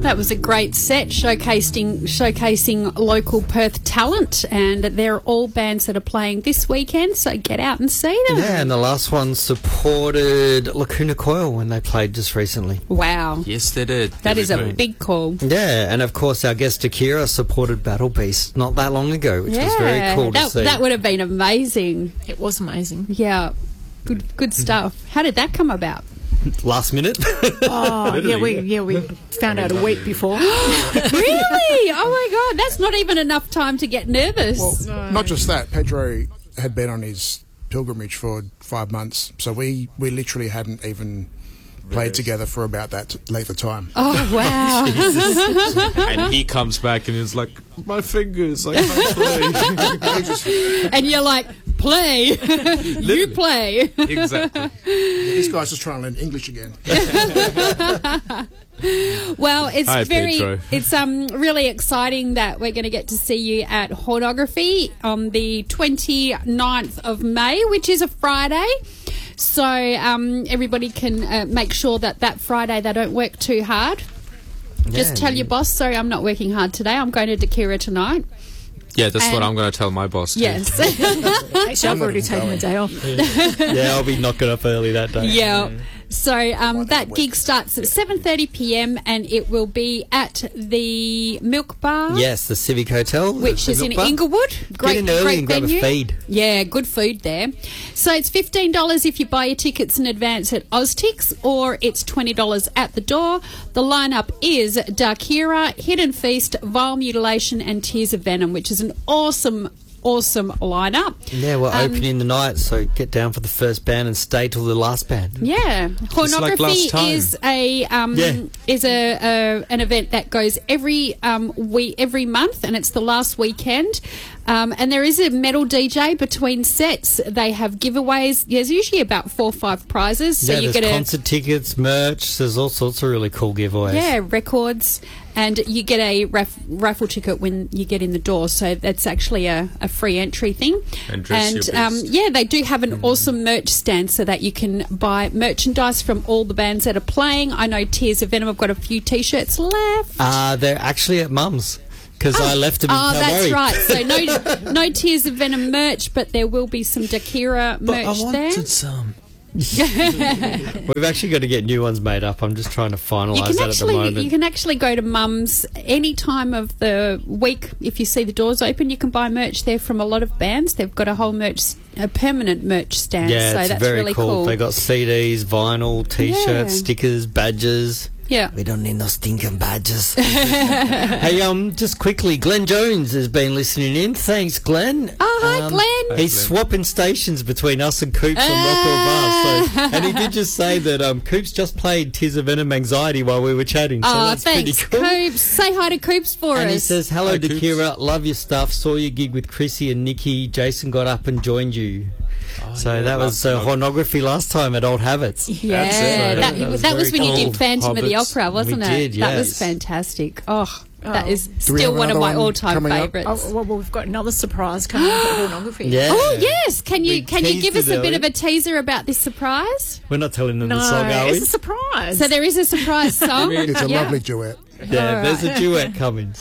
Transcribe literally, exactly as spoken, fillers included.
That was a great set showcasing showcasing local Perth talent, and they're all bands that are playing this weekend, so get out and see them. Yeah, and the last one supported Lacuna Coil when they played just recently. Wow. Yes, they did. That They is a did. big call. Yeah, and of course our guest Akira supported Battle Beast not that long ago, which yeah, was very cool that, to see. that would have been amazing. It was amazing. Yeah, good good stuff. How did that come about? Last minute. Oh, yeah, we yeah we found out a week before. Really? Oh my God, that's not even enough time to get nervous. Well, not just that. Pedro had been on his pilgrimage for five months, so we, we literally hadn't even played together for about that length of time. Oh wow. And he comes back and he's like, my fingers, I can't play. And you're like, play. You play. Exactly. This guy's just trying to learn English again. Well, it's Hi, very, Pedro. it's um really exciting that we're going to get to see you at Hornography on the twenty-ninth of May, which is a Friday. So um, everybody can uh, make sure that that Friday they don't work too hard. Just Yeah, tell yeah. your boss, sorry, I'm not working hard today. I'm going to Dakira tonight. Yeah, that's what And- I'm going to tell my boss too. Yes. Actually, I've already taken a day off. Yeah, I'll be knocking up early that day. Yeah. So um, that gig starts at seven thirty p m and it will be at the Milk Bar. Yes, the Civic Hotel, Which the is in Milk Bar. Inglewood. Great, Get in early great and grab venue. a feed. Yeah, good food there. So it's fifteen dollars if you buy your tickets in advance at Oztix, or it's twenty dollars at the door. The lineup is Darkira, Hidden Feast, Vile Mutilation, and Tears of Venom, which is an awesome, awesome lineup. Yeah, we're Um, opening the night, so get down for the first band and stay till the last band. Yeah, like Hornography last time. is a um, Yeah. is a, a an event that goes every um we every month, and it's the last weekend. Um, and there is a metal D J between sets. They have giveaways. There's usually about four or five prizes. So yeah, you there's get a concert tickets, merch. There's all sorts of really cool giveaways. yeah records, and you get a raff- raffle ticket when you get in the door. So that's actually a, a free entry thing. And dress and your um, best. yeah, they do have an awesome merch stand so that you can buy merchandise from all the bands that are playing. I know Tears of Venom have got a few T-shirts left. Uh, they're actually at Mum's because I left them in Oh, that's Kalbarri. right. So no, no Tears of Venom merch, but there will be some Dakira merch there. some. We've actually got to get new ones made up. I'm just trying to finalise You can that at the actually moment. you can actually go to Mum's any time of the week. If you see the doors open, you can buy merch there from a lot of bands. They've got a whole merch, a permanent merch stand. yeah, so it's that's very really cool. cool. They got C Ds, vinyl, T-shirts, Yeah. stickers, badges. Yeah. We don't need no stinking badges. Hey, um, just quickly, Glenn Jones has been listening in. Thanks, Glenn. Oh, hi, Um, Glenn. He's swapping stations between us and Coops on Rockwell Bar. So, and he did just say that um, Coops just played Tears of Venom Anxiety while we were chatting. So Oh, that's thanks, pretty cool. Coops. Say hi to Coops for And us. he says, hello, Hi, Coops. Dakira. Love your stuff. Saw your gig with Chrissy and Nikki. Jason got up and joined you. so yeah, that was uh, love- Hornography last time at Old Habits. yeah, That's it. that, That that was was, very when you cool. did Phantom of the Hobbits. Opera, wasn't We it? did, That was yes. fantastic. Oh, that Oh. is Do we still have one of another my one all-time coming up? favourites. Oh, well, well, we've got another surprise coming up at Hornography. Yeah. Oh yes, can you We can you teased give us it a bit earlier. of a teaser about this surprise? We're not telling them No, the song, are we? it's a surprise. So there is a surprise song. It's a Yeah. lovely duet. Yeah, All there's a right. duet coming.